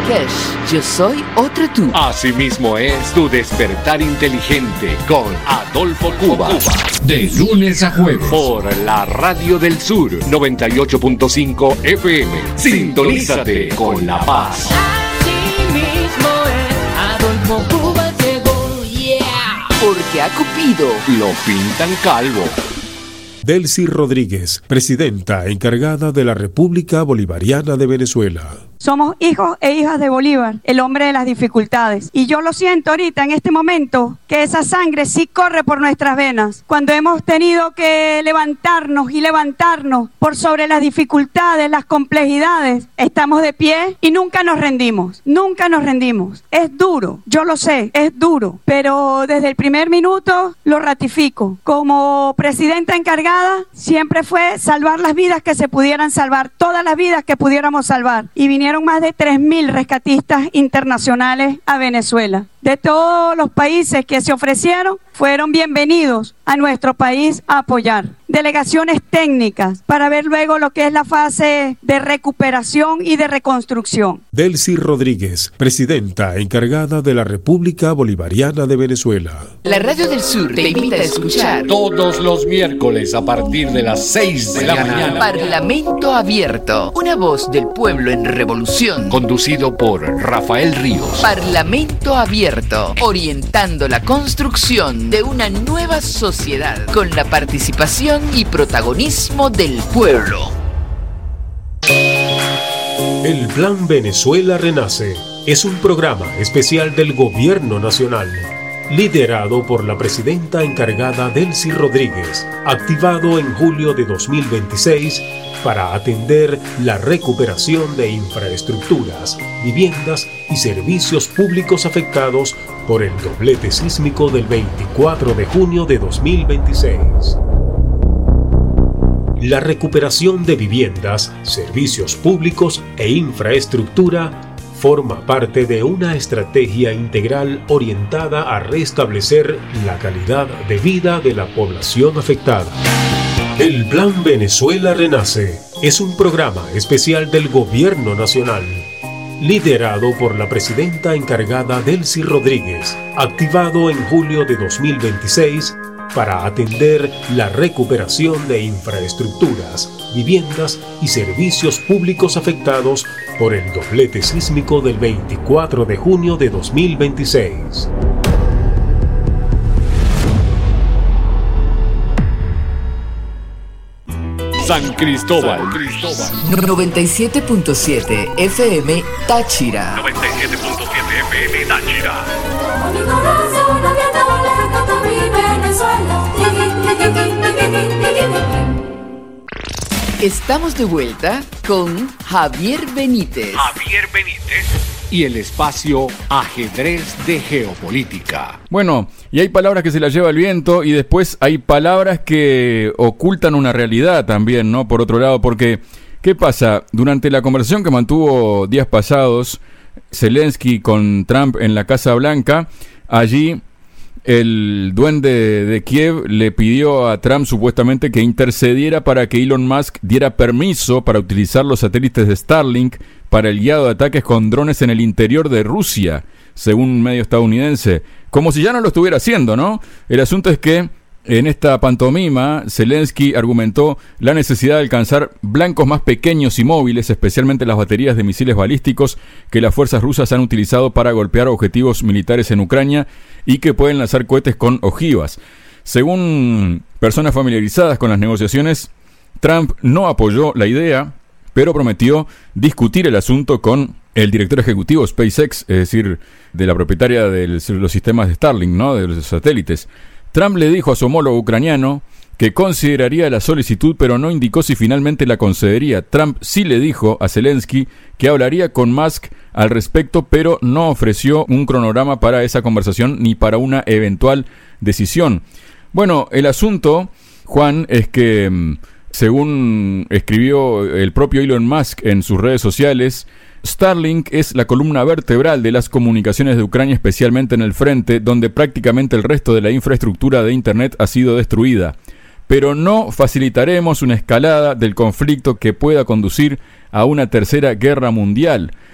Marrakech, yo soy otro tú. Asimismo es tu despertar inteligente con Adolfo Cuba. De lunes a jueves. Por la Radio del Sur 98.5 FM. Sintonízate con La Paz. Asimismo es Adolfo Cuba llegó, yeah. Porque a Cupido Lo pintan calvo. Delcy Rodríguez, presidenta encargada de la República Bolivariana de Venezuela. Somos hijos e hijas de Bolívar, el hombre de las dificultades. Y yo lo siento ahorita, en este momento, que esa sangre sí corre por nuestras venas. Cuando hemos tenido que levantarnos por sobre las dificultades, las complejidades, estamos de pie y nunca nos rendimos. Nunca nos rendimos. Es duro, yo lo sé, es duro. Pero desde el primer minuto lo ratifico. Como presidenta encargada, siempre fue salvar las vidas que se pudieran salvar, todas las vidas que pudiéramos salvar. Y vinieron más de 3.000 rescatistas internacionales a Venezuela. De todos los países que se ofrecieron, fueron bienvenidos a nuestro país a apoyar. Delegaciones técnicas para ver luego lo que es la fase de recuperación y de reconstrucción. Delcy Rodríguez, presidenta encargada de la República Bolivariana de Venezuela. La Radio del Sur te invita a escuchar Todos los miércoles a partir de las 6 de la mañana. Parlamento Abierto, una voz del pueblo en revolución. Conducido por Rafael Ríos. Parlamento Abierto, orientando la construcción de una nueva sociedad con la participación y protagonismo del pueblo. El Plan Venezuela Renace es un programa especial del Gobierno Nacional, liderado por la presidenta encargada Delcy Rodríguez, activado en julio de 2026 para atender la recuperación de infraestructuras, viviendas y servicios públicos afectados por el doblete sísmico del 24 de junio de 2026. La recuperación de viviendas, servicios públicos e infraestructura forma parte de una estrategia integral orientada a restablecer la calidad de vida de la población afectada. El Plan Venezuela Renace es un programa especial del Gobierno Nacional, liderado por la presidenta encargada Delcy Rodríguez, activado en julio de 2026 para atender la recuperación de infraestructuras, viviendas y servicios públicos afectados por el doblete sísmico del 24 de junio de 2026. San Cristóbal. 97.7 FM Táchira. 97.7 FM Táchira. Mi corazón abierto lejos de mi Venezuela. Estamos de vuelta con Javier Benítez. Javier Benítez. Y el espacio Ajedrez de Geopolítica. Bueno, y hay palabras que se las lleva el viento y después hay palabras que ocultan una realidad también, ¿no? Por otro lado, porque, ¿qué pasa? Durante la conversación que mantuvo días pasados Zelensky con Trump en la Casa Blanca, allí el duende de Kiev le pidió a Trump supuestamente que intercediera para que Elon Musk diera permiso para utilizar los satélites de Starlink para el guiado de ataques con drones en el interior de Rusia, según un medio estadounidense. Como si ya no lo estuviera haciendo, ¿no? El asunto es que en esta pantomima, Zelensky argumentó la necesidad de alcanzar blancos más pequeños y móviles, especialmente las baterías de misiles balísticos que las fuerzas rusas han utilizado para golpear objetivos militares en Ucrania y que pueden lanzar cohetes con ojivas. Según personas familiarizadas con las negociaciones, Trump no apoyó la idea, pero prometió discutir el asunto con el director ejecutivo de SpaceX, es decir, de la propietaria de los sistemas de Starlink, ¿no?, de los satélites. Trump le dijo a su homólogo ucraniano que consideraría la solicitud, pero no indicó si finalmente la concedería. Trump sí le dijo a Zelensky que hablaría con Musk al respecto, pero no ofreció un cronograma para esa conversación ni para una eventual decisión. Bueno, el asunto, Juan, es que, según escribió el propio Elon Musk en sus redes sociales, Starlink es la columna vertebral de las comunicaciones de Ucrania, especialmente en el frente, donde prácticamente el resto de la infraestructura de Internet ha sido destruida. Pero no facilitaremos una escalada del conflicto que pueda conducir a una tercera guerra mundial.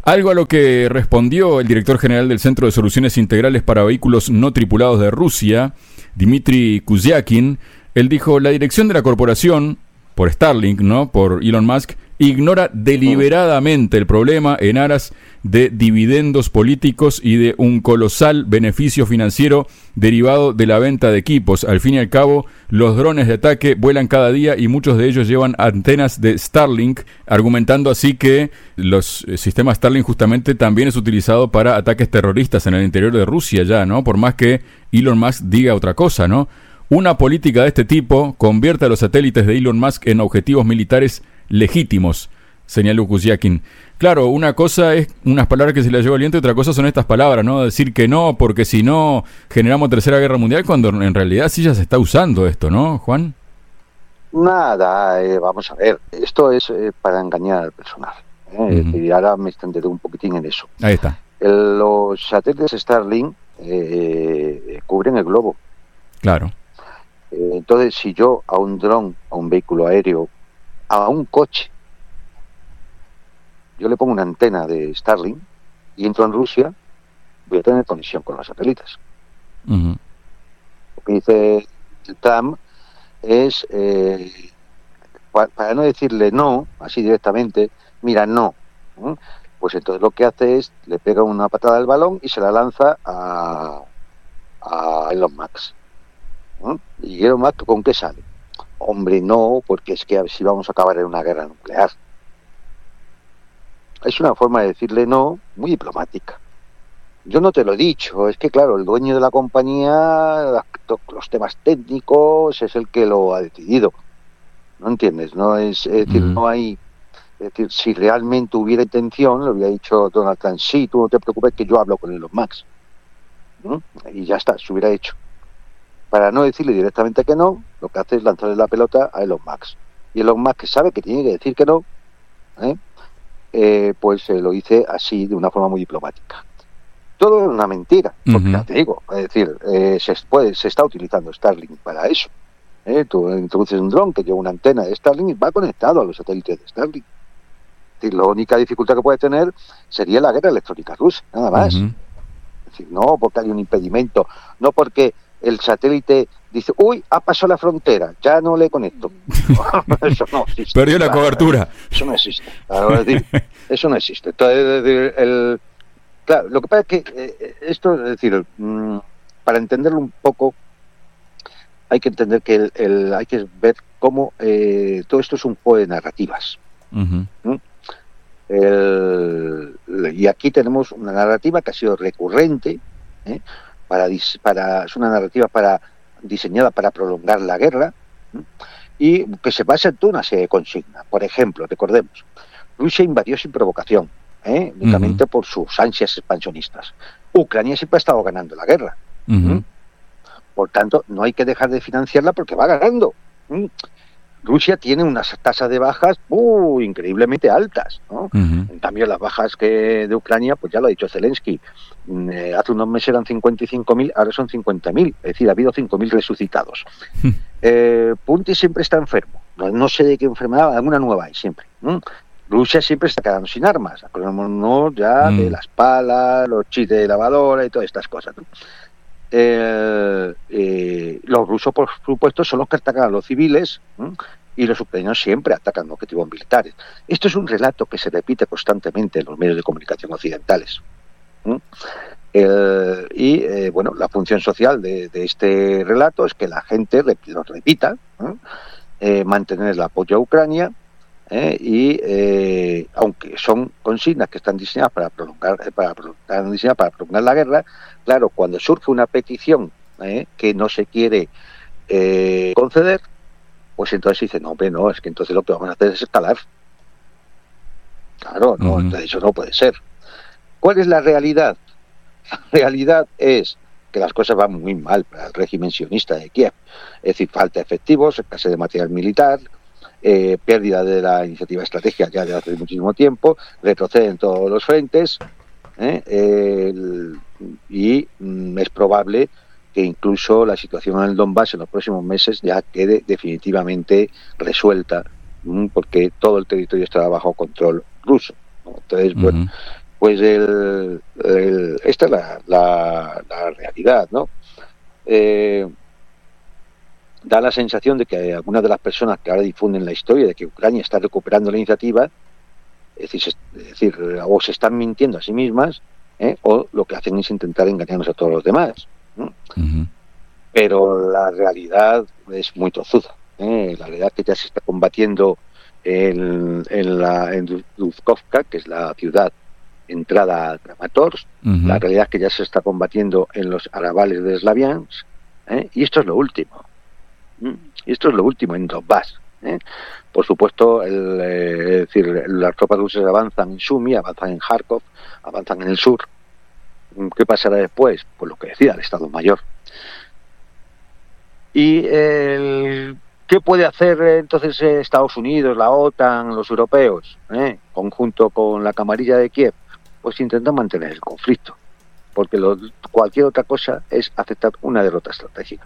Algo a lo que respondió el director general del Centro de Soluciones Integrales para Vehículos No Tripulados de Rusia, Dmitry Kuzyakin. Él dijo: la dirección de la corporación, por Starlink, ¿no?, por Elon Musk, ignora deliberadamente el problema en aras de dividendos políticos y de un colosal beneficio financiero derivado de la venta de equipos. Al fin y al cabo, los drones de ataque vuelan cada día y muchos de ellos llevan antenas de Starlink, argumentando así que los sistemas Starlink justamente también es utilizado para ataques terroristas en el interior de Rusia ya, ¿no? Por más que Elon Musk diga otra cosa, ¿no? Una política de este tipo convierte a los satélites de Elon Musk en objetivos militares legítimos, señaló Kuzyakin. Claro, una cosa es unas palabras que se le llevó al viento y otra cosa son estas palabras, ¿no? Decir que no, porque si no generamos tercera guerra mundial, cuando en realidad sí ya se está usando esto, ¿no, Juan? Nada, vamos a ver, esto es para engañar al personal. Y ahora me extenderé un poquitín en eso. Ahí está. Los satélites Starlink cubren el globo. Claro. Entonces, si yo a un dron, a un vehículo aéreo, a un coche, yo le pongo una antena de Starlink y entro en Rusia, voy a tener conexión con los satélites. Lo que dice Trump es, para no decirle no, así directamente, mira, no. Pues entonces lo que hace es, le pega una patada al balón y se la lanza a Elon Musk. ¿Y Elon Musk con qué sale? Hombre, no, porque es que a ver si vamos a acabar en una guerra nuclear. Es una forma de decirle no muy diplomática. Yo no te lo he dicho, es que claro, el dueño de la compañía, los temas técnicos, es el que lo ha decidido. ¿No entiendes? No es decir, no hay... Es decir, si realmente hubiera intención, le hubiera dicho Donald Trump, sí, tú no te preocupes que yo hablo con Elon Musk. Y ya está, se hubiera hecho. Para no decirle directamente que no, lo que hace es lanzarle la pelota a Elon Musk. Y Elon Musk, que sabe que tiene que decir que no, pues lo dice así, de una forma muy diplomática. Todo es una mentira, porque ya te digo, es decir, se está utilizando Starlink para eso. Tú introduces un dron que lleva una antena de Starlink y va conectado a los satélites de Starlink. Es decir, la única dificultad que puede tener sería la guerra electrónica rusa, nada más. Es decir, no porque hay un impedimento, no porque el satélite dice, uy, ha pasado la frontera, ya no le conecto. Eso no existe. Perdió la cobertura. Eso no existe. Claro, es decir, eso no existe. Entonces, claro, lo que pasa es que esto, es decir, para entenderlo un poco, hay que entender que hay que ver cómo todo esto es un juego de narrativas. Y aquí tenemos una narrativa que ha sido recurrente, es una narrativa diseñada para prolongar la guerra, y que se basa en toda una serie de consignas. Por ejemplo, recordemos, Rusia invadió sin provocación, únicamente por sus ansias expansionistas. Ucrania siempre ha estado ganando la guerra. Por tanto, no hay que dejar de financiarla porque va ganando. Rusia tiene unas tasas de bajas increíblemente altas, ¿no? En cambio, las bajas de Ucrania, pues ya lo ha dicho Zelensky, hace unos meses eran 55.000, ahora son 50.000, es decir, ha habido 5.000 resucitados. Putin siempre está enfermo, no sé de qué enfermedad, alguna nueva hay siempre. Rusia siempre está quedando sin armas, acordémonos ya de las palas, los chips de lavadora y todas estas cosas, ¿no? Los rusos, por supuesto, son los que atacan a los civiles, y los ucranianos siempre atacan objetivos militares. Esto es un relato que se repite constantemente en los medios de comunicación occidentales. Bueno, la función social de este relato es que la gente lo repita, mantener el apoyo a Ucrania, aunque son consignas que están diseñadas para prolongar la guerra. Claro, cuando surge una petición que no se quiere conceder, pues entonces dice, no, hombre, no, es que entonces lo que vamos a hacer es escalar. Claro, no, entonces eso no puede ser. ¿Cuál es la realidad? La realidad es que las cosas van muy mal para el régimen sionista de Kiev. Es decir, falta de efectivos, escasez de material militar, pérdida de la iniciativa estratégica ya de hace muchísimo tiempo, retrocede en todos los frentes, y es probable que incluso la situación en el Donbass en los próximos meses ya quede definitivamente resuelta, porque todo el territorio estará bajo control ruso, ¿no? Entonces, bueno, Pues esta es la realidad, ¿no? Da la sensación de que algunas de las personas que ahora difunden la historia de que Ucrania está recuperando la iniciativa, es decir, o se están mintiendo a sí mismas, o lo que hacen es intentar engañarnos a todos los demás. Uh-huh. Pero la realidad es muy tozuda. La realidad es que ya se está combatiendo en Dubkovka, que es la ciudad entrada a Kramatorsk. Uh-huh. La realidad es que ya se está combatiendo en los arrabales de Slaviansk, y esto es lo último. Y esto es lo último en Donbass. Por supuesto, es decir, las tropas rusas avanzan en Sumy, avanzan en Kharkov, avanzan en el sur. ¿Qué pasará después? Pues lo que decía el Estado Mayor. ¿Y qué puede hacer entonces Estados Unidos, la OTAN, los europeos, conjunto con la camarilla de Kiev? Pues intentar mantener el conflicto, porque cualquier otra cosa es aceptar una derrota estratégica.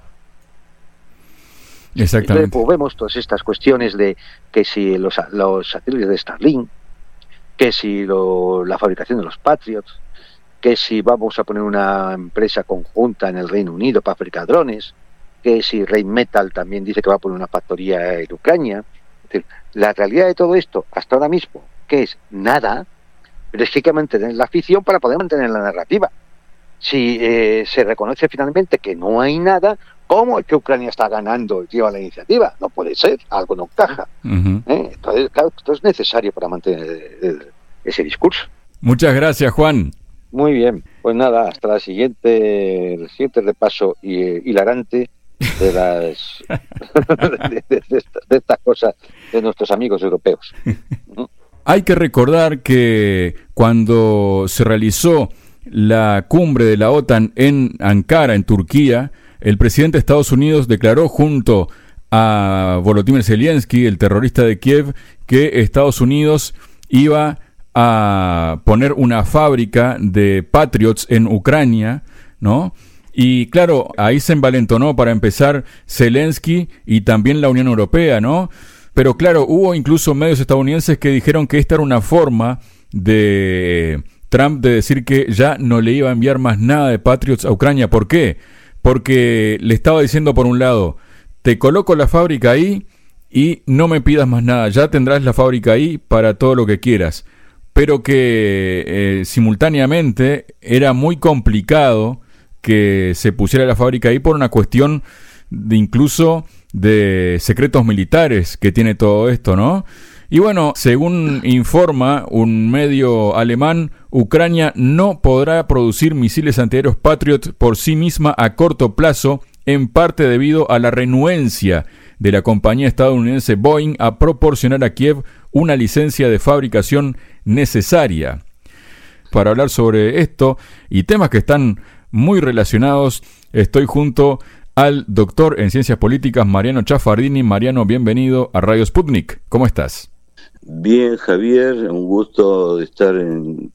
Exactamente. Pues vemos todas estas cuestiones de que si los satélites de Starlink, que si la fabricación de los Patriots, que si vamos a poner una empresa conjunta en el Reino Unido para fabricar drones, que si Rheinmetall también dice que va a poner una factoría en Ucrania. Es decir, la realidad de todo esto, hasta ahora mismo, que es nada, pero es que hay que mantener la ficción para poder mantener la narrativa. Si se reconoce finalmente que no hay nada, ¿cómo es que Ucrania está ganando y lleva la iniciativa? No puede ser, algo no encaja. Uh-huh. Entonces, claro, esto es necesario para mantener ese discurso. Muchas gracias, Juan. Muy bien, pues nada, hasta el siguiente repaso hilarante de las de estas cosas de nuestros amigos europeos. Hay que recordar que cuando se realizó la cumbre de la OTAN en Ankara, en Turquía, el presidente de Estados Unidos declaró junto a Volodymyr Zelensky, el terrorista de Kiev, que Estados Unidos iba a poner una fábrica de Patriots en Ucrania, ¿no? Y claro, ahí se envalentonó para empezar Zelensky y también la Unión Europea, ¿no? Pero claro, hubo incluso medios estadounidenses que dijeron que esta era una forma de Trump de decir que ya no le iba a enviar más nada de Patriots a Ucrania. ¿Por qué? Porque le estaba diciendo por un lado, te coloco la fábrica ahí y no me pidas más nada, ya tendrás la fábrica ahí para todo lo que quieras. Pero que simultáneamente era muy complicado que se pusiera la fábrica ahí por una cuestión de incluso de secretos militares que tiene todo esto, ¿no? Y bueno, según informa un medio alemán, Ucrania no podrá producir misiles antiaéreos Patriot por sí misma a corto plazo, en parte debido a la renuencia de la compañía estadounidense Boeing a proporcionar a Kiev una licencia de fabricación necesaria. Para hablar sobre esto y temas que están muy relacionados, estoy junto al doctor en Ciencias Políticas Mariano Chaffardini. Mariano, bienvenido a Radio Sputnik. ¿Cómo estás? Bien, Javier, un gusto de estar en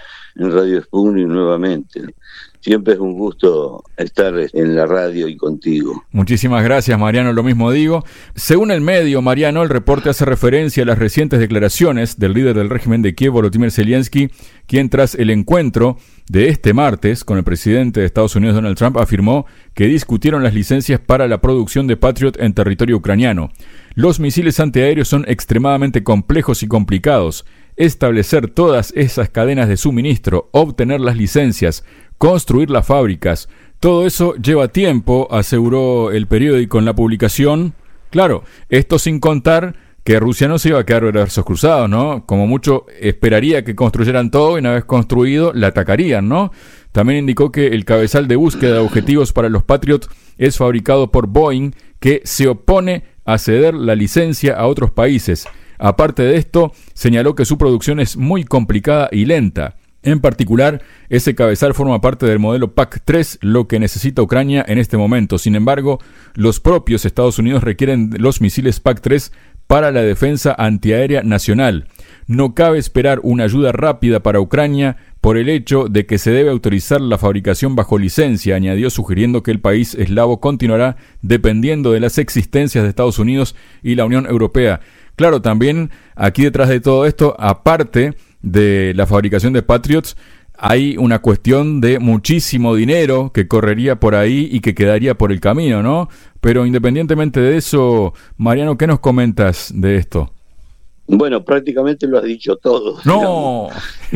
Radio Sputnik nuevamente. Siempre es un gusto estar en la radio y contigo. Muchísimas gracias, Mariano, lo mismo digo. Según el medio, Mariano, el reporte hace referencia a las recientes declaraciones del líder del régimen de Kiev, Volodymyr Zelensky, quien tras el encuentro de este martes con el presidente de Estados Unidos, Donald Trump, afirmó que discutieron las licencias para la producción de Patriot en territorio ucraniano. Los misiles antiaéreos son extremadamente complejos y complicados. Establecer todas esas cadenas de suministro, obtener las licencias, construir las fábricas, todo eso lleva tiempo, aseguró el periódico en la publicación. Claro, esto sin contar que Rusia no se iba a quedar de brazos cruzados, ¿no? Como mucho esperaría que construyeran todo y una vez construido la atacarían, ¿no? También indicó que el cabezal de búsqueda de objetivos para los Patriot es fabricado por Boeing, que se opone a ceder la licencia a otros países. Aparte de esto, señaló que su producción es muy complicada y lenta. En particular, ese cabezal forma parte del modelo PAC-3, lo que necesita Ucrania en este momento. Sin embargo, los propios Estados Unidos requieren los misiles PAC-3 para la defensa antiaérea nacional. No cabe esperar una ayuda rápida para Ucrania por el hecho de que se debe autorizar la fabricación bajo licencia, añadió, sugiriendo que el país eslavo continuará dependiendo de las existencias de Estados Unidos y la Unión Europea. Claro, también aquí detrás de todo esto, aparte de la fabricación de Patriots, hay una cuestión de muchísimo dinero que correría por ahí y que quedaría por el camino, ¿no? Pero independientemente de eso, Mariano, ¿qué nos comentas de esto? Bueno, prácticamente lo has dicho todo. ¡No!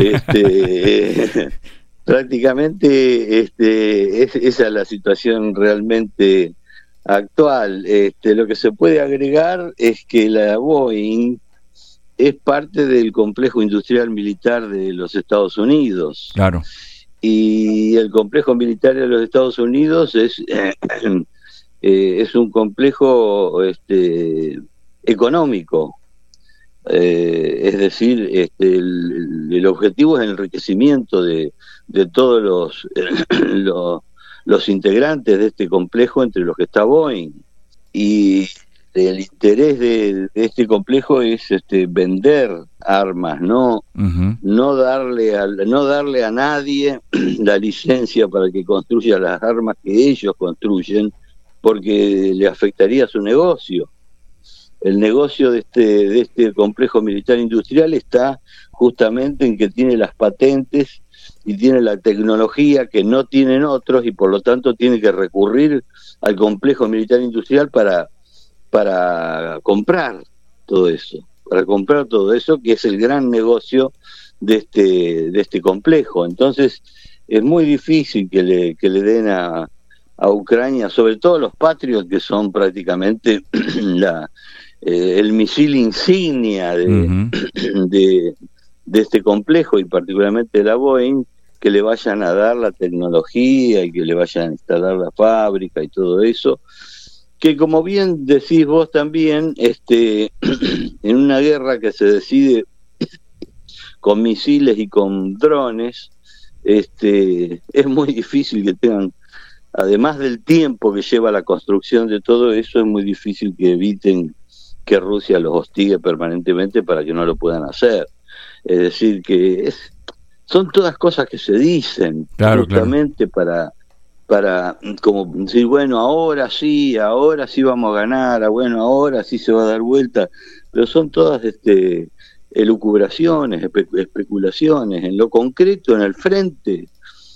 Prácticamente esa es la situación realmente actual. Lo que se puede agregar es que la Boeing es parte del complejo industrial militar de los Estados Unidos. Claro. Y el complejo militar de los Estados Unidos es un complejo económico. Es decir, el objetivo es el enriquecimiento de todos los integrantes de este complejo, entre los que está Boeing. Y el interés de este complejo es vender armas, no darle a nadie la licencia para que construya las armas que ellos construyen, porque le afectaría a su negocio. El negocio de este complejo militar industrial está justamente en que tiene las patentes y tiene la tecnología que no tienen otros, y por lo tanto tiene que recurrir al complejo militar industrial para comprar todo eso, que es el gran negocio de este complejo. Entonces es muy difícil que le den a Ucrania, sobre todo los Patriot, que son prácticamente el misil insignia de este complejo, y particularmente de la Boeing, que le vayan a dar la tecnología y que le vayan a instalar la fábrica y todo eso, que como bien decís vos también, en una guerra que se decide con misiles y con drones, es muy difícil que tengan, además del tiempo que lleva la construcción de todo eso, es muy difícil que eviten que Rusia los hostigue permanentemente para que no lo puedan hacer. Es decir, que son todas cosas que se dicen, claro, justamente claro, para como decir, bueno, ahora sí vamos a ganar, ahora sí se va a dar vuelta, pero son todas elucubraciones, especulaciones. En lo concreto, en el frente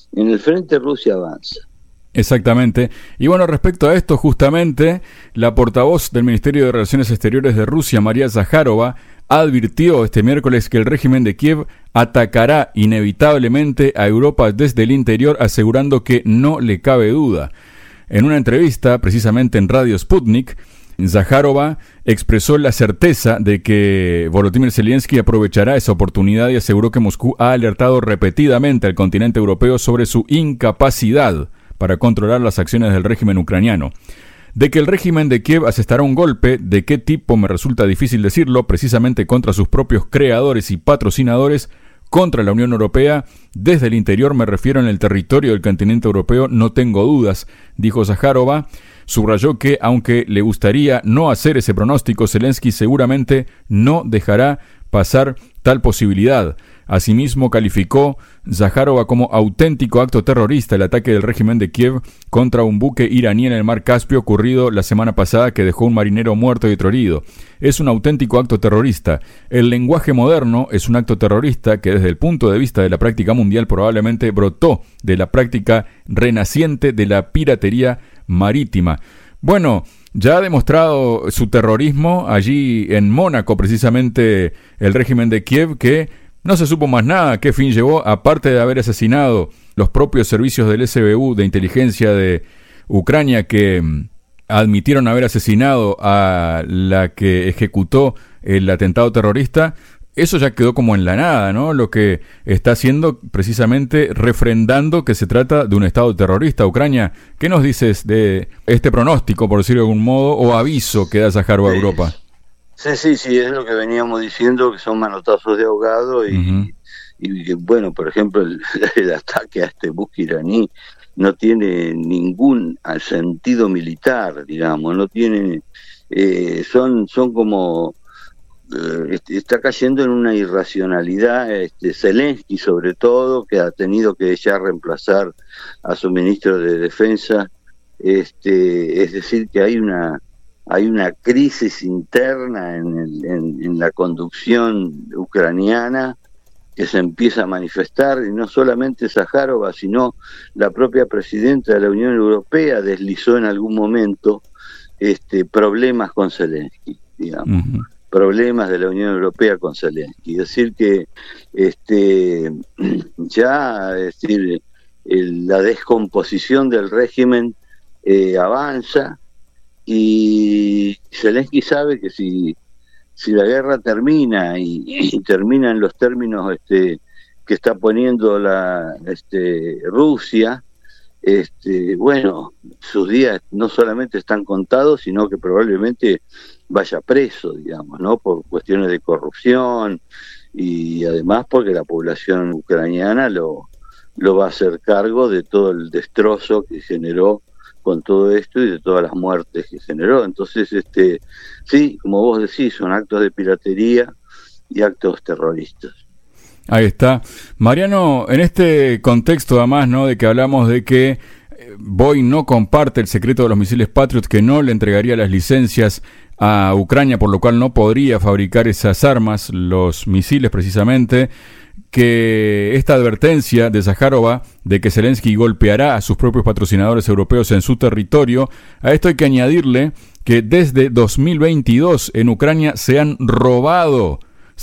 Rusia avanza. Exactamente. Y bueno, respecto a esto, justamente, la portavoz del Ministerio de Relaciones Exteriores de Rusia, María Zakharova, advirtió este miércoles que el régimen de Kiev atacará inevitablemente a Europa desde el interior, asegurando que no le cabe duda. En una entrevista, precisamente en Radio Sputnik, Zakharova expresó la certeza de que Volodymyr Zelensky aprovechará esa oportunidad y aseguró que Moscú ha alertado repetidamente al continente europeo sobre su incapacidad para controlar las acciones del régimen ucraniano. De que el régimen de Kiev asestará un golpe, de qué tipo me resulta difícil decirlo, precisamente contra sus propios creadores y patrocinadores, contra la Unión Europea, desde el interior me refiero en el territorio del continente europeo, no tengo dudas, dijo Zakharova. Subrayó que, aunque le gustaría no hacer ese pronóstico, Zelensky seguramente no dejará pasar tal posibilidad. Asimismo, calificó Zakharova como auténtico acto terrorista el ataque del régimen de Kiev contra un buque iraní en el mar Caspio ocurrido la semana pasada, que dejó un marinero muerto y otro herido. Es un auténtico acto terrorista. El lenguaje moderno es un acto terrorista que desde el punto de vista de la práctica mundial probablemente brotó de la práctica renaciente de la piratería marítima. Bueno, ya ha demostrado su terrorismo allí en Mónaco, precisamente el régimen de Kiev, que no se supo más nada qué fin llevó, aparte de haber asesinado los propios servicios del SBU de inteligencia de Ucrania, que admitieron haber asesinado a la que ejecutó el atentado terrorista. Eso ya quedó como en la nada, ¿no? Lo que está haciendo precisamente refrendando que se trata de un estado terrorista. Ucrania, ¿qué nos dices de este pronóstico, por decirlo de algún modo, o aviso que da Zakharova a Europa? Sí, es lo que veníamos diciendo, que son manotazos de ahogado y bueno, por ejemplo, el ataque a este buque iraní no tiene ningún sentido militar, digamos, no tiene, son como... está cayendo en una irracionalidad, Zelensky sobre todo, que ha tenido que ya reemplazar a su ministro de Defensa, es decir, que hay una crisis interna en la conducción ucraniana que se empieza a manifestar, y no solamente Sájarova, sino la propia presidenta de la Unión Europea deslizó en algún momento problemas con Zelensky, digamos. Uh-huh. Problemas de la Unión Europea con Zelensky. Es decir que la descomposición del régimen avanza, y Zelensky sabe que si la guerra termina y termina en los términos que está poniendo Rusia, bueno, sus días no solamente están contados, sino que probablemente vaya preso, digamos, ¿no? Por cuestiones de corrupción, y además porque la población ucraniana lo va a hacer cargo de todo el destrozo que generó con todo esto y de todas las muertes que generó. Entonces, sí, como vos decís, son actos de piratería y actos terroristas. Ahí está. Mariano, en este contexto además, ¿no?, de que hablamos de que Boeing no comparte el secreto de los misiles Patriot, que no le entregaría las licencias a Ucrania, por lo cual no podría fabricar esas armas, los misiles precisamente, que esta advertencia de Sájarova de que Zelensky golpeará a sus propios patrocinadores europeos en su territorio, a esto hay que añadirle que desde 2022 en Ucrania se han robado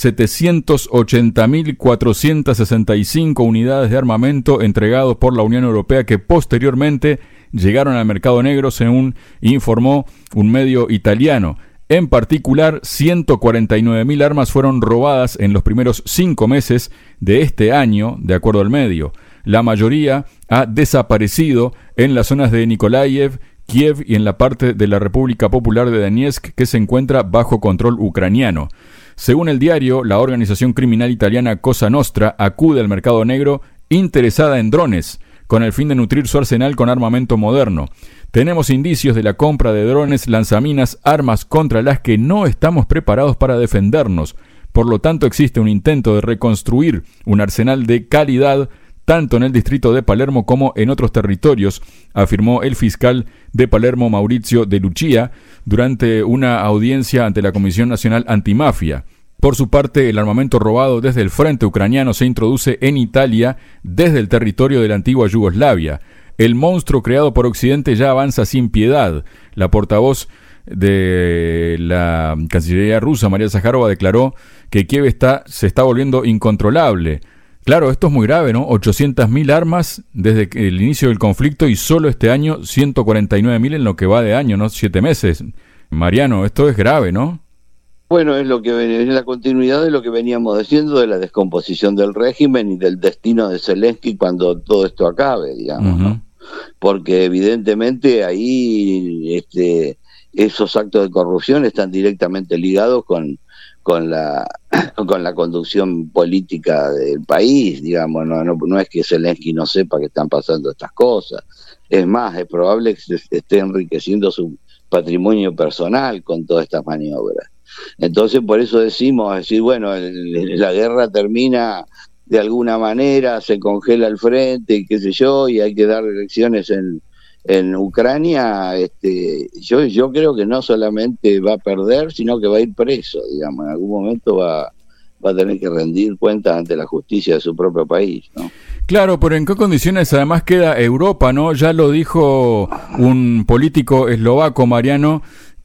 780.465 unidades de armamento entregados por la Unión Europea, que posteriormente llegaron al mercado negro, según informó un medio italiano. En particular, 149.000 armas fueron robadas en los primeros 5 meses de este año, de acuerdo al medio. La mayoría ha desaparecido en las zonas de Nikolaev, Kiev y en la parte de la República Popular de Donetsk, que se encuentra bajo control ucraniano. Según el diario, la organización criminal italiana Cosa Nostra acude al mercado negro interesada en drones, con el fin de nutrir su arsenal con armamento moderno. Tenemos indicios de la compra de drones, lanzaminas, armas contra las que no estamos preparados para defendernos. Por lo tanto, existe un intento de reconstruir un arsenal de calidad tanto en el distrito de Palermo como en otros territorios, afirmó el fiscal de Palermo, Maurizio De Lucia, durante una audiencia ante la Comisión Nacional Antimafia. Por su parte, el armamento robado desde el frente ucraniano se introduce en Italia desde el territorio de la antigua Yugoslavia. El monstruo creado por Occidente ya avanza sin piedad. La portavoz de la Cancillería rusa, María Sájarova, declaró que Kiev se está volviendo incontrolable. Claro, esto es muy grave, ¿no? 800.000 armas desde el inicio del conflicto y solo este año 149.000 en lo que va de año, ¿no? 7 meses. Mariano, esto es grave, ¿no? Bueno, es la continuidad de lo que veníamos diciendo, de la descomposición del régimen y del destino de Zelensky cuando todo esto acabe, digamos, uh-huh. ¿no? Porque evidentemente ahí esos actos de corrupción están directamente ligados con la conducción política del país, digamos. No es que Zelensky no sepa que están pasando estas cosas. Es más, es probable que se esté enriqueciendo su patrimonio personal con todas estas maniobras. Entonces, por eso decimos, bueno, la guerra termina de alguna manera, se congela el frente, qué sé yo, y hay que dar elecciones en Ucrania. Yo creo que no solamente va a perder, sino que va a ir preso, digamos. En algún momento va a tener que rendir cuentas ante la justicia de su propio país, ¿no? Claro, pero ¿en qué condiciones además queda Europa, no? Ya lo dijo un político eslovaco, Mariano,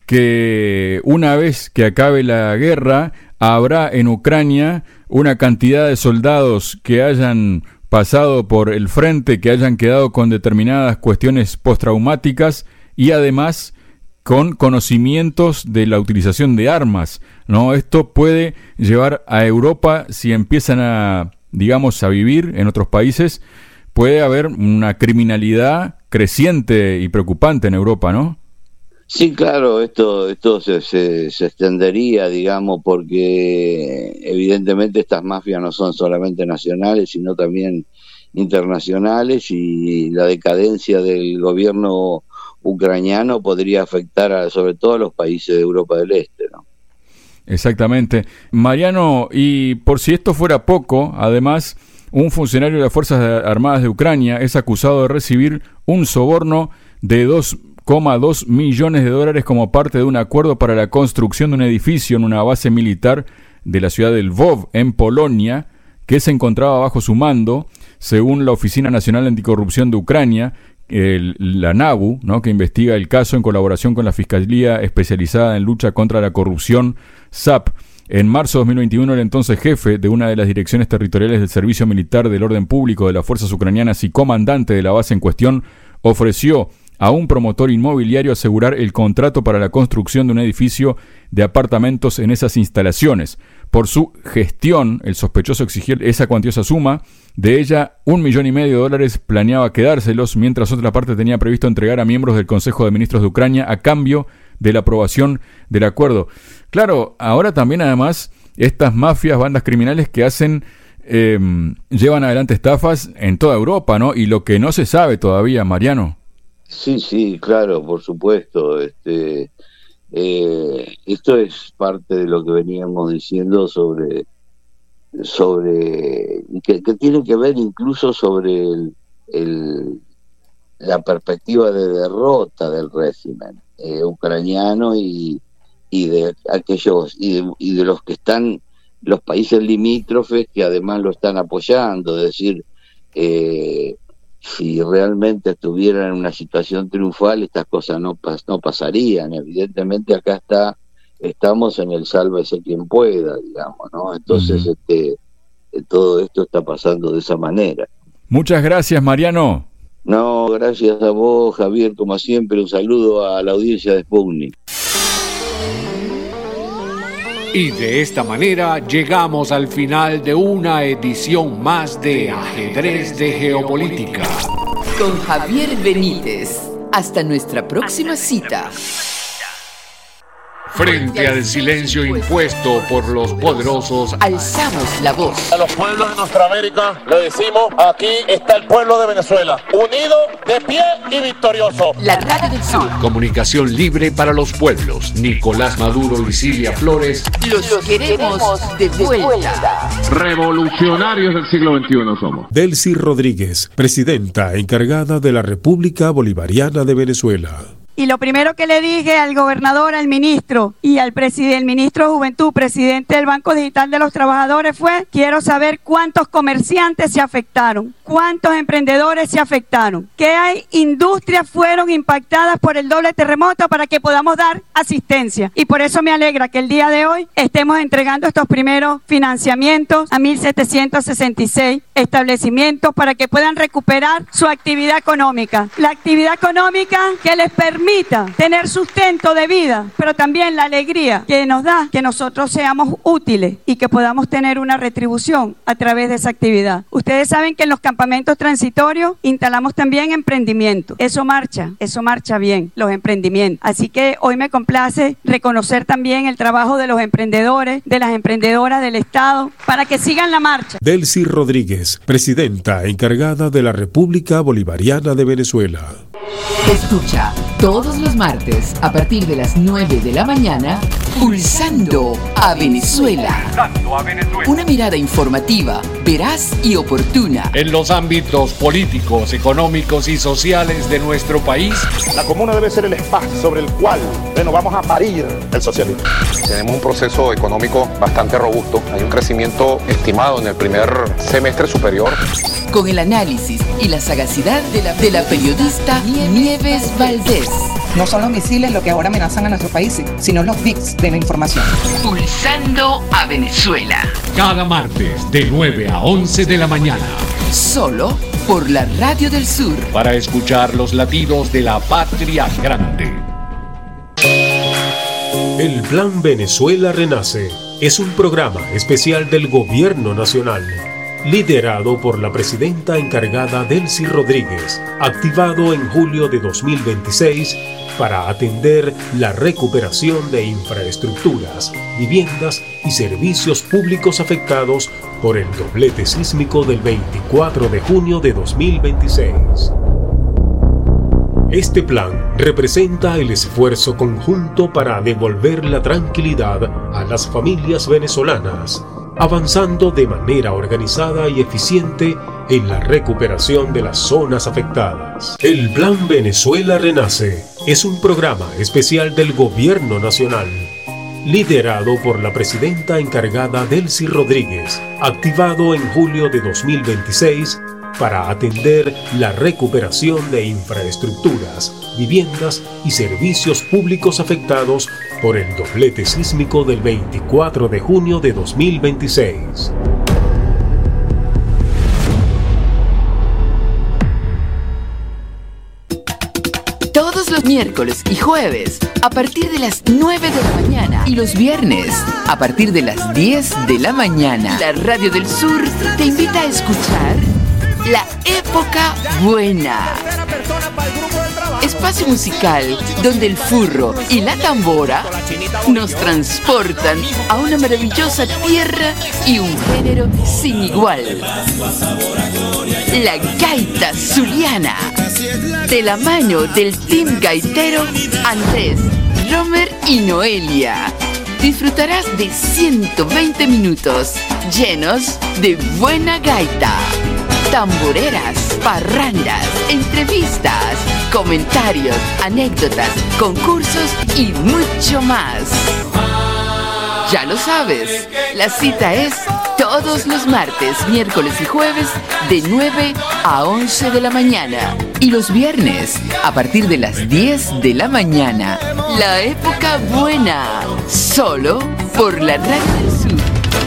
que una vez que acabe la guerra habrá en Ucrania una cantidad de soldados que hayan pasado por el frente, que hayan quedado con determinadas cuestiones postraumáticas y además con conocimientos de la utilización de armas, ¿no? Esto puede llevar a Europa, si empiezan a vivir en otros países, puede haber una criminalidad creciente y preocupante en Europa, ¿no? Sí, claro, esto se extendería, digamos, porque evidentemente estas mafias no son solamente nacionales, sino también internacionales, y la decadencia del gobierno ucraniano podría afectar sobre todo a los países de Europa del Este, ¿no? Exactamente. Mariano, y por si esto fuera poco, además, un funcionario de las Fuerzas Armadas de Ucrania es acusado de recibir un soborno de $2,2 millones como parte de un acuerdo para la construcción de un edificio en una base militar de la ciudad de Lvov, en Polonia, que se encontraba bajo su mando, según la Oficina Nacional Anticorrupción de Ucrania, la NABU, ¿no?, que investiga el caso en colaboración con la Fiscalía Especializada en Lucha contra la Corrupción, SAP. En marzo de 2021, el entonces jefe de una de las direcciones territoriales del Servicio Militar del Orden Público de las Fuerzas Ucranianas y comandante de la base en cuestión, ofreció a un promotor inmobiliario asegurar el contrato para la construcción de un edificio de apartamentos en esas instalaciones. Por su gestión, el sospechoso exigió esa cuantiosa suma. De ella, $1,5 millones planeaba quedárselos, mientras otra parte tenía previsto entregar a miembros del Consejo de Ministros de Ucrania a cambio de la aprobación del acuerdo. Claro, ahora también además estas mafias, bandas criminales que hacen, llevan adelante estafas en toda Europa, ¿no? Y lo que no se sabe todavía, Mariano. Sí, claro, por supuesto. Esto es parte de lo que veníamos diciendo sobre que tiene que ver incluso sobre la perspectiva de derrota del régimen ucraniano y de aquellos y de los que están, los países limítrofes que además lo están apoyando. Es decir, si realmente estuvieran en una situación triunfal, estas cosas no pasarían. Evidentemente acá estamos en el sálvese quien pueda, digamos, ¿no? Entonces todo esto está pasando de esa manera. Muchas gracias, Mariano. No, gracias a vos, Javier, como siempre. Un saludo a la audiencia de Sputnik. Y de esta manera llegamos al final de una edición más de Ajedrez de Geopolítica. Con Javier Benítez. Hasta nuestra próxima cita. Frente al silencio impuesto por los poderosos, alzamos la voz. A los pueblos de nuestra América le decimos: aquí está el pueblo de Venezuela, unido, de pie y victorioso. La Radio del Sur. Comunicación libre para los pueblos. Nicolás Maduro y Silvia Flores. Los queremos de vuelta. Revolucionarios del siglo XXI somos. Delcy Rodríguez, presidenta encargada de la República Bolivariana de Venezuela. Y lo primero que le dije al gobernador, al ministro y al ministro de Juventud, presidente del Banco Digital de los Trabajadores, fue: quiero saber cuántos comerciantes se afectaron, cuántos emprendedores se afectaron, qué industrias fueron impactadas por el doble terremoto para que podamos dar asistencia. Y por eso me alegra que el día de hoy estemos entregando estos primeros financiamientos a 1.766 establecimientos para que puedan recuperar su actividad económica. La actividad económica que les permita tener sustento de vida, pero también la alegría que nos da que nosotros seamos útiles y que podamos tener una retribución a través de esa actividad. Ustedes saben que en los campamentos transitorios instalamos también emprendimiento. Eso marcha bien, los emprendimientos. Así que hoy me complace reconocer también el trabajo de los emprendedores, de las emprendedoras del Estado, para que sigan la marcha. Delcy Rodríguez, presidenta encargada de la República Bolivariana de Venezuela. Escucha todos los martes a partir de las 9 de la mañana Pulsando a Venezuela. Una mirada informativa, veraz y oportuna en los ámbitos políticos, económicos y sociales de nuestro país. La comuna debe ser el espacio sobre el cual vamos a parir el socialismo. Tenemos un proceso económico bastante robusto. Hay un crecimiento estimado en el primer semestre superior. Con el análisis y la sagacidad de la periodista Nieves Valdés. No son los misiles lo que ahora amenazan a nuestro país, sino los bits de la información. Pulsando a Venezuela. Cada martes de 9 a 11 de la mañana. Solo por la Radio del Sur. Para escuchar los latidos de la patria grande. El Plan Venezuela Renace es un programa especial del Gobierno Nacional, liderado por la presidenta encargada Delcy Rodríguez, activado en julio de 2026 para atender la recuperación de infraestructuras, viviendas y servicios públicos afectados por el doblete sísmico del 24 de junio de 2026. Este plan representa el esfuerzo conjunto para devolver la tranquilidad a las familias venezolanas, avanzando de manera organizada y eficiente en la recuperación de las zonas afectadas. El Plan Venezuela Renace es un programa especial del Gobierno Nacional, liderado por la presidenta encargada Delcy Rodríguez, activado en julio de 2026 para atender la recuperación de infraestructuras, viviendas y servicios públicos afectados por el doblete sísmico del 24 de junio de 2026. Todos los miércoles y jueves a partir de las 9 de la mañana y los viernes a partir de las 10 de la mañana, la Radio del Sur te invita a escuchar La Época Buena. Espacio musical donde el furro y la tambora nos transportan a una maravillosa tierra y un género sin igual. La gaita zuliana, de la mano del team gaitero Andrés, Romer y Noelia. Disfrutarás de 120 minutos llenos de buena gaita, tamboreras, parrandas, entrevistas, comentarios, anécdotas, concursos y mucho más. Ya lo sabes, la cita es todos los martes, miércoles y jueves de 9 a 11 de la mañana y los viernes a partir de las 10 de la mañana. La Época Buena, solo por la Radio del Sur.